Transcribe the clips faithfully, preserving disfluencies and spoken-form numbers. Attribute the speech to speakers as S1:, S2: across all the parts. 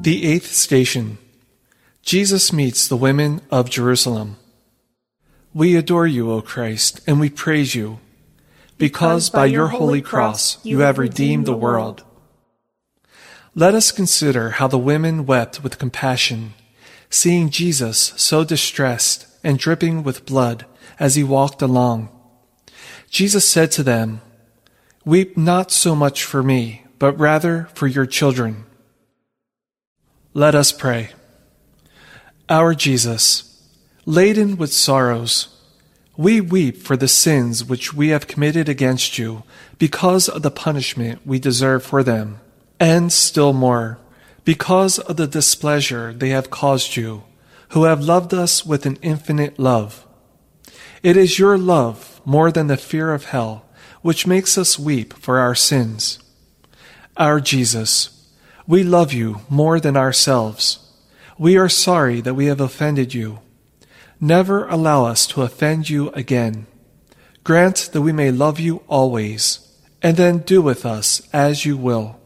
S1: The eighth station. Jesus meets the women of Jerusalem. We adore you, O Christ, and we praise you, because by your holy cross you have redeemed the world. Let us consider how the women wept with compassion, seeing Jesus so distressed and dripping with blood as he walked along. Jesus said to them, "Weep not so much for me, but rather for your children." Let us pray. Our Jesus, laden with sorrows, we weep for the sins which we have committed against you because of the punishment we deserve for them, and still more, because of the displeasure they have caused you, who have loved us with an infinite love. It is your love, more than the fear of hell, which makes us weep for our sins. Our Jesus, we love you more than ourselves. We are sorry that we have offended you. Never allow us to offend you again. Grant that we may love you always, and then do with us as you will.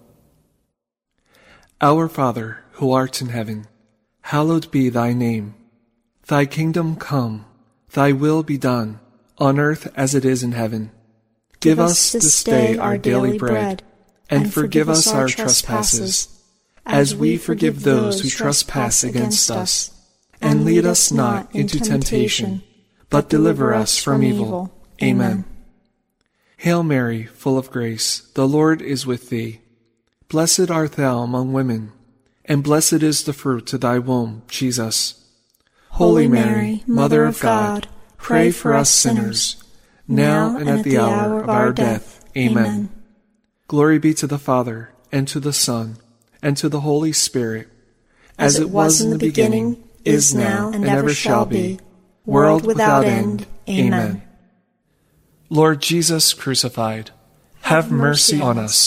S1: Our Father, who art in heaven, hallowed be thy name. Thy kingdom come, thy will be done, on earth as it is in heaven. Give us this day our daily bread, and forgive us our trespasses, as we forgive those who trespass against us. And lead us not into temptation, but deliver us from evil. Amen. Hail Mary, full of grace, the Lord is with thee. Blessed art thou among women, and blessed is the fruit of thy womb, Jesus. Holy Mary, Mother of God, pray for us sinners, now and at the hour of our death. Amen. Glory be to the Father, and to the Son, and to the Holy Spirit, as it was in the beginning, is now, and ever shall be, world without end. Amen. Lord Jesus crucified, have mercy on us.